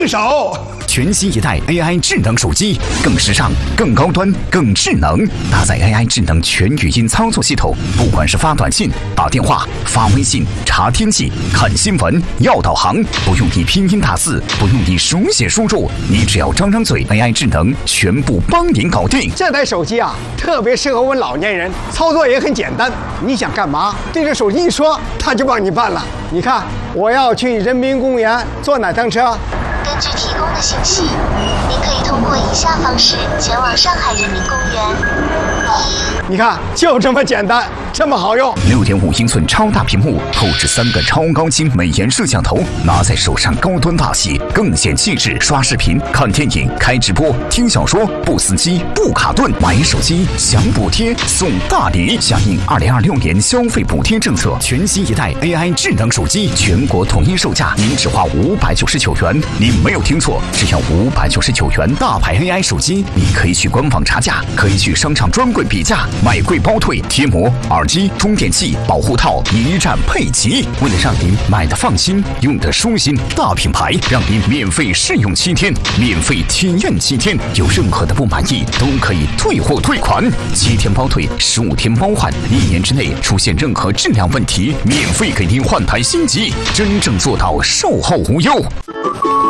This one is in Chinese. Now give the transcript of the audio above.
手。 全新一代 AI 智能手机，更时尚、更高端、更智能，搭载 AI 智能全语音操作系统，不管是发短信、打电话、发微信、查天气、看新闻、要导航，不用你拼音打字，不用你手写输入，你只要张张嘴 ，AI 智能全部帮您搞定。 这台手机啊，特别适合我们老年人，操作也很简单。你想干嘛，对着手机一说，它就帮你办了。你看，我要去人民公园坐哪趟车？ 根据提供的信息，您可以通过以下方式前往上海人民公园。 你看，就这么简单，这么好用。 6.5英寸超大屏幕，后置3个超高清美颜摄像头，拿在手上高端大气，更显气质。刷视频、看电影、开直播、听小说，不死机、不卡顿。买手机享补贴送大礼，响应2026年消费补贴政策，全新一代 AI 智能手机全国统一售价，您只花599元。您没有听错，只要599元，大牌 AI 手机，你可以去官网查价，可以去商场专柜比价，买贵包退，贴膜、耳机、充电器、保护套一站配齐。为了让您买的放心，用的舒心，大品牌让您免费试用7天，免费体验7天，有任何的不满意都可以退货退款，7天包退，15天包换，1年之内出现任何质量问题，免费给您换台新机，真正做到售后无忧。